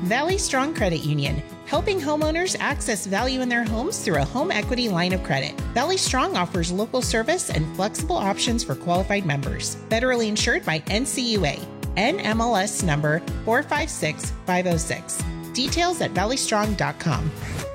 Valley Strong Credit Union, helping homeowners access value in their homes through a home equity line of credit. Valley Strong offers local service and flexible options for qualified members. Federally insured by NCUA. NMLS number 456506. Details at valleystrong.com.